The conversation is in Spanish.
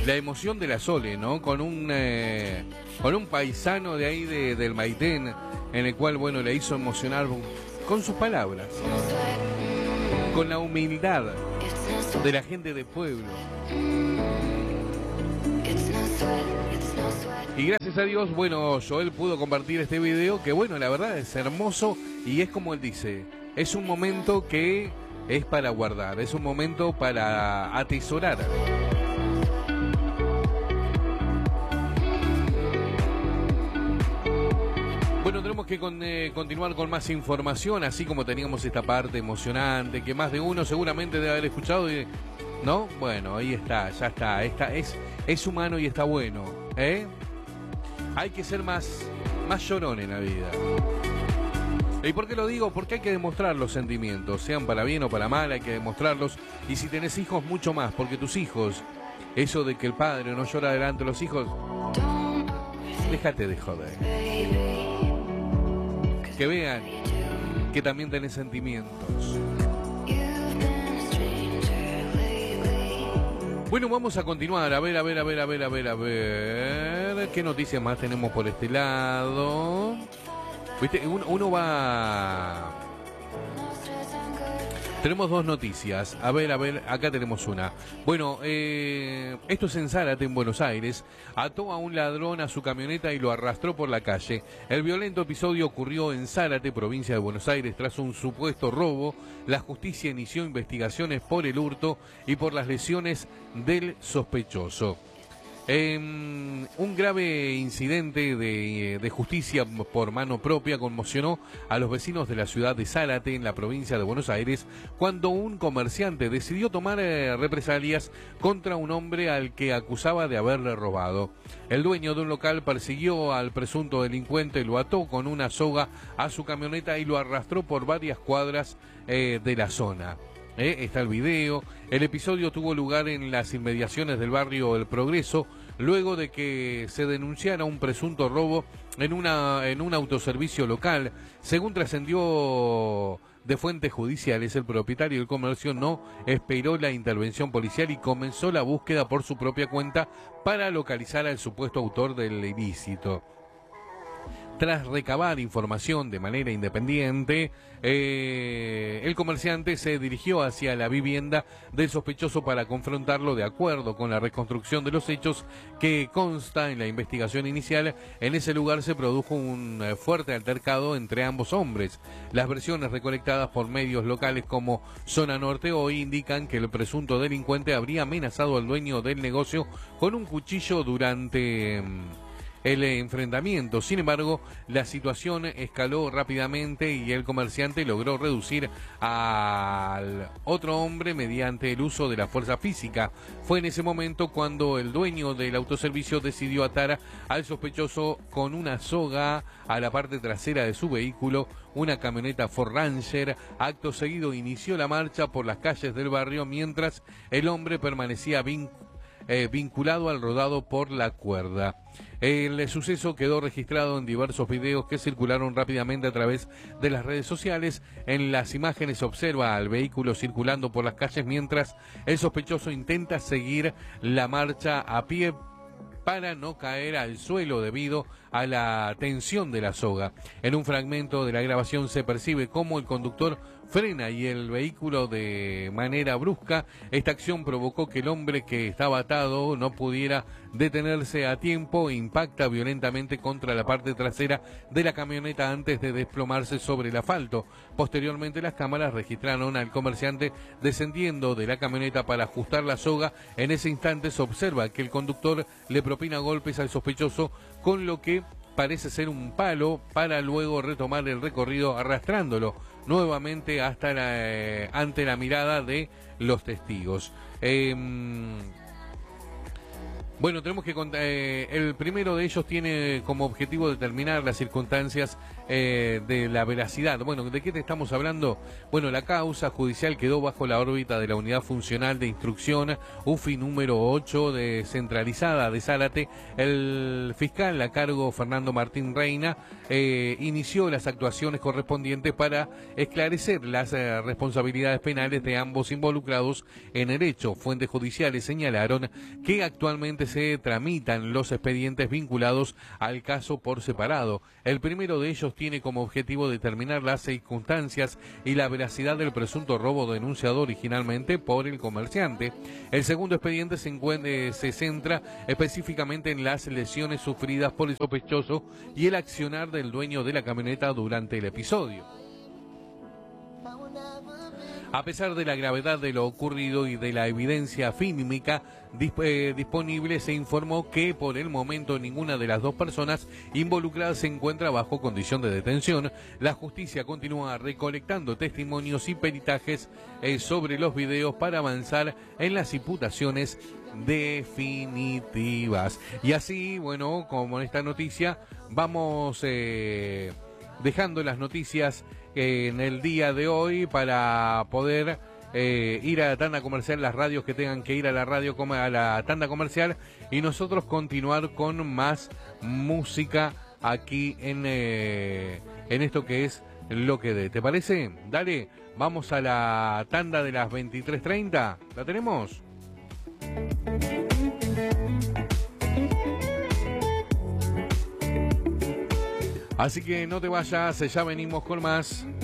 la emoción de la Sole, ¿no? Con un paisano de ahí del Maitén, en el cual, bueno, le hizo emocionar con sus palabras, con la humildad de la gente del pueblo. Y gracias a Dios, bueno, Joel pudo compartir este video, que bueno, la verdad es hermoso y es como él dice, es un momento que es para guardar, es un momento para atesorar. Bueno, tenemos que continuar con más información, así como teníamos esta parte emocionante, que más de uno seguramente debe haber escuchado, ¿no? Bueno, ahí está, ya está, es humano y está bueno, ¿eh? Hay que ser más llorón en la vida. ¿Y por qué lo digo? Porque hay que demostrar los sentimientos, sean para bien o para mal, hay que demostrarlos. Y si tenés hijos, mucho más, porque tus hijos, eso de que el padre no llora delante de los hijos, déjate de joder. Que vean que también tenés sentimientos. Bueno, vamos a continuar, a ver, ¿qué noticias más tenemos por este lado? Viste, uno va... Tenemos dos noticias, a ver, acá tenemos una. Bueno, esto es en Zárate, en Buenos Aires. Ató a un ladrón a su camioneta y lo arrastró por la calle. El violento episodio ocurrió en Zárate, provincia de Buenos Aires, tras un supuesto robo. La justicia inició investigaciones por el hurto y por las lesiones del sospechoso. Un grave incidente de justicia por mano propia conmocionó a los vecinos de la ciudad de Zárate, en la provincia de Buenos Aires, cuando un comerciante decidió tomar represalias contra un hombre al que acusaba de haberle robado. El dueño de un local persiguió al presunto delincuente, lo ató con una soga a su camioneta y lo arrastró por varias cuadras de la zona. Está el video. El episodio tuvo lugar en las inmediaciones del barrio El Progreso, luego de que se denunciara un presunto robo en un autoservicio local. Según trascendió de fuentes judiciales, el propietario del comercio no esperó la intervención policial y comenzó la búsqueda por su propia cuenta para localizar al supuesto autor del ilícito. Tras recabar información de manera independiente, el comerciante se dirigió hacia la vivienda del sospechoso para confrontarlo. De acuerdo con la reconstrucción de los hechos que consta en la investigación inicial, en ese lugar se produjo un fuerte altercado entre ambos hombres. Las versiones recolectadas por medios locales como Zona Norte hoy indican que el presunto delincuente habría amenazado al dueño del negocio con un cuchillo durante el enfrentamiento. Sin embargo, la situación escaló rápidamente y el comerciante logró reducir al otro hombre mediante el uso de la fuerza física. Fue en ese momento cuando el dueño del autoservicio decidió atar al sospechoso con una soga a la parte trasera de su vehículo, una camioneta Ford Ranger. Acto seguido inició la marcha por las calles del barrio mientras el hombre permanecía vinculado al rodado por la cuerda. El suceso quedó registrado en diversos videos que circularon rápidamente a través de las redes sociales. En las imágenes se observa al vehículo circulando por las calles mientras el sospechoso intenta seguir la marcha a pie para no caer al suelo debido a la tensión de la soga. En un fragmento de la grabación se percibe cómo el conductor frena y el vehículo de manera brusca. Esta acción provocó que el hombre que estaba atado no pudiera detenerse a tiempo e impacta violentamente contra la parte trasera de la camioneta antes de desplomarse sobre el asfalto. Posteriormente, las cámaras registraron al comerciante descendiendo de la camioneta para ajustar la soga. En ese instante se observa que el conductor le propina golpes al sospechoso con lo que parece ser un palo, para luego retomar el recorrido arrastrándolo nuevamente hasta ante la mirada de los testigos. Bueno, tenemos que contar, el primero de ellos tiene como objetivo determinar las circunstancias de la veracidad. Bueno, ¿de qué te estamos hablando? Bueno, la causa judicial quedó bajo la órbita de la Unidad Funcional de Instrucción UFI número 8 descentralizada de Zárate. El fiscal a cargo, Fernando Martín Reina, inició las actuaciones correspondientes para esclarecer las responsabilidades penales de ambos involucrados en el hecho. Fuentes judiciales señalaron que actualmente se tramitan los expedientes vinculados al caso por separado. El primero de ellos tiene como objetivo determinar las circunstancias y la veracidad del presunto robo denunciado originalmente por el comerciante. El segundo expediente se centra específicamente en las lesiones sufridas por el sospechoso y el accionar del dueño de la camioneta durante el episodio. A pesar de la gravedad de lo ocurrido y de la evidencia fílmica disponible, se informó que por el momento ninguna de las dos personas involucradas se encuentra bajo condición de detención. La justicia continúa recolectando testimonios y peritajes sobre los videos para avanzar en las imputaciones definitivas. Y así, bueno, como en esta noticia, vamos dejando las noticias en el día de hoy para poder ir a la tanda comercial, las radios que tengan que ir a la tanda comercial, y nosotros continuar con más música aquí en esto que es Lo que dé. ¿Te parece? Dale, vamos a la tanda de las 23:30. ¿La tenemos? Así que no te vayas, ya venimos con más.